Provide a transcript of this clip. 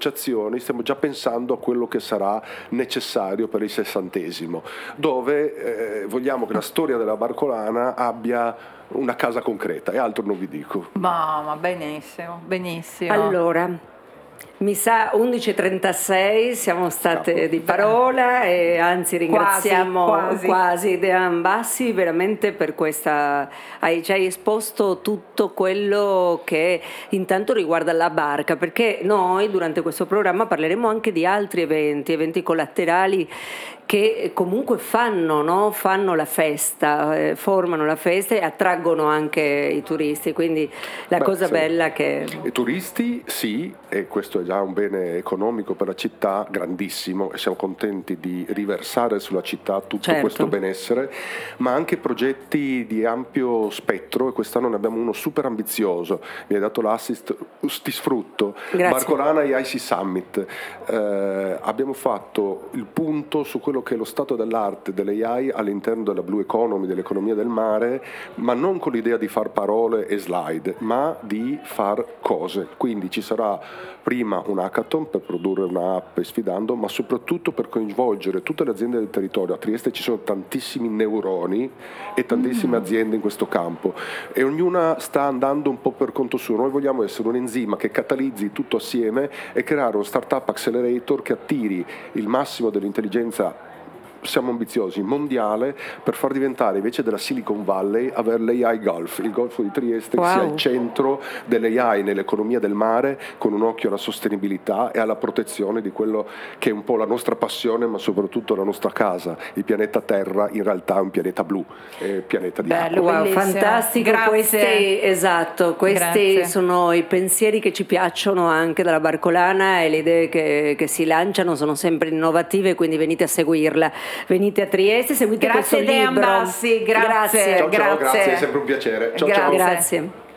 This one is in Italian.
associazioni stiamo già pensando a quello che sarà necessario per il 60°, dove vogliamo che la storia della Barcolana abbia una casa concreta, e altro non vi dico. Ma benissimo, benissimo. Allora, mi sa 11:36, siamo state di parola e anzi ringraziamo quasi Dean Bassi veramente per questa, ci hai esposto tutto quello che intanto riguarda la barca, perché noi durante questo programma parleremo anche di altri eventi collaterali che comunque fanno la festa, formano la festa e attraggono anche i turisti, quindi la cosa bella che... I turisti sì, e questo è già un bene economico per la città grandissimo, e siamo contenti di riversare sulla città tutto questo benessere, ma anche progetti di ampio spettro, e quest'anno ne abbiamo uno super ambizioso, mi hai dato l'assist, Stisfrutto, Barcolana IC Summit. Abbiamo fatto il punto su quello che è lo stato dell'arte delle AI all'interno della Blue Economy, dell'economia del mare, ma non con l'idea di far parole e slide, ma di far cose. Quindi ci sarà prima un hackathon per produrre un'app sfidando, ma soprattutto per coinvolgere tutte le aziende del territorio. A Trieste ci sono tantissimi neuroni e tantissime aziende in questo campo, e ognuna sta andando un po' per conto suo. Noi vogliamo essere un enzima che catalizzi tutto assieme e creare uno startup accelerator che attiri il massimo dell'intelligenza, siamo ambiziosi, mondiale, per far diventare invece della Silicon Valley avere l'AI Gulf, il Golfo di Trieste, che sia il centro dell'AI nell'economia del mare, con un occhio alla sostenibilità e alla protezione di quello che è un po' la nostra passione, ma soprattutto la nostra casa. Il pianeta Terra in realtà è un pianeta blu, è un pianeta di acqua. Wow, fantastico. Grazie. Questi sono i pensieri che ci piacciono anche dalla Barcolana, e le idee che si lanciano sono sempre innovative, quindi venite a seguirla. Venite a Trieste, seguite questo libro. Grazie Dean Bassi, grazie. Ciao, grazie, è sempre un piacere. Ciao. Grazie.